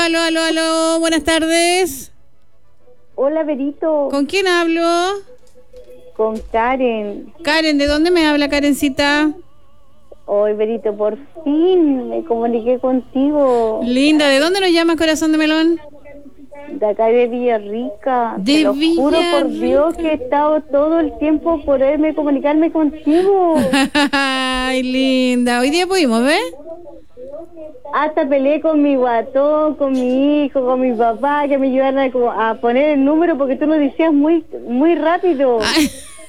aló, buenas tardes. Hola, Berito. ¿Con quién hablo? Con Karen. Karen, ¿de dónde me habla, Karencita? Hoy, Berito, por fin me comuniqué contigo. Linda, ¿de dónde nos llamas, corazón de melón? De acá de Villarrica. De Te lo juro por Villarrica. Dios que he estado todo el tiempo por poderme comunicarme contigo. Ay, linda. Hoy día pudimos, ¿ves? Hasta peleé con mi guatón, con mi hijo, con mi papá, que me ayudaran a poner el número porque tú lo decías muy rápido. Ay.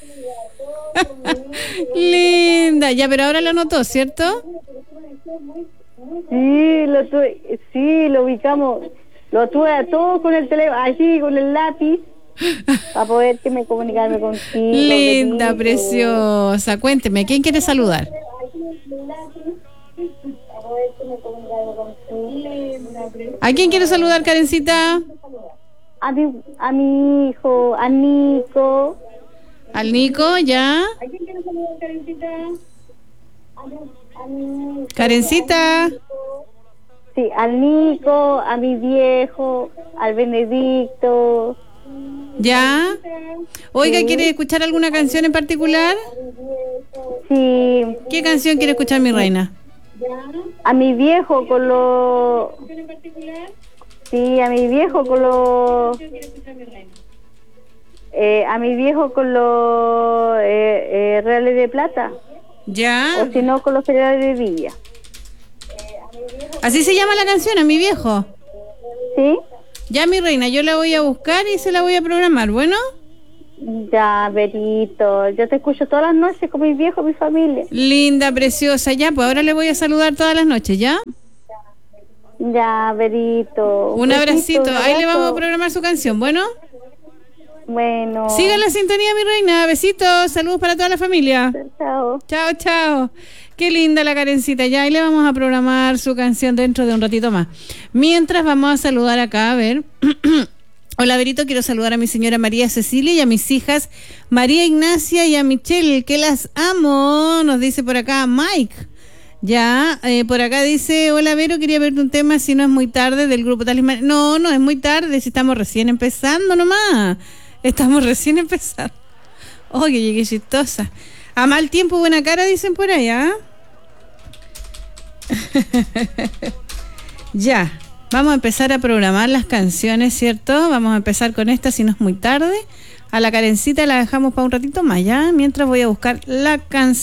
Linda. Ya, pero ahora lo anotó, ¿cierto? Sí, lo ubicamos. Lo tuve a todo con el teléfono, así con el lápiz, para poder comunicarme contigo. Linda, Benito. preciosa. Cuénteme, ¿quién quiere saludar? ¿A quién quiere saludar, Karencita? A mi hijo, a Nico. ¿Al Nico, ya? ¿A quién quiere saludar, Karencita? Karencita. Sí, al Nico, a mi viejo, al Benedicto. ¿Ya? Oiga, Sí. ¿quiere escuchar alguna canción en particular? Sí, ¿Qué canción quiere escuchar, mi reina? a mi viejo con los... Sí, a mi viejo con los... a mi viejo con los reales de plata. ¿Ya? O si no, con los reales de Villa. Así se llama la canción, a mi viejo. ¿Sí? Ya, mi reina, yo la voy a buscar y se la voy a programar, ¿bueno? Ya, Berito. Yo te escucho todas las noches con mi viejo, mi familia. Linda, preciosa, ya, pues ahora le voy a saludar todas las noches, ¿ya? Ya, Berito. Un abracito, un ahí le abrazo. vamos a programar su canción, ¿bueno? Bueno. Siga la sintonía, mi reina, besitos, saludos para toda la familia. Chao. Chao, chao. Qué linda la Karencita. Ya, ahí le vamos a programar su canción dentro de un ratito más. Mientras vamos a saludar acá, a ver. Hola, Berito, quiero saludar a mi señora María Cecilia y a mis hijas María Ignacia y a Michelle, que las amo, nos dice por acá Mike. Ya, por acá dice, hola, Vero, quería verte un tema si no es muy tarde del grupo Talismán. No, no es muy tarde, si estamos recién empezando nomás. Estamos recién empezando. Oye, qué chistosa. A mal tiempo, buena cara, dicen por allá. Ya, vamos a empezar a programar las canciones, ¿cierto? Vamos a empezar con esta, si no es muy tarde. A la Karencita la dejamos para un ratito más, ¿ya? Mientras voy a buscar la canción.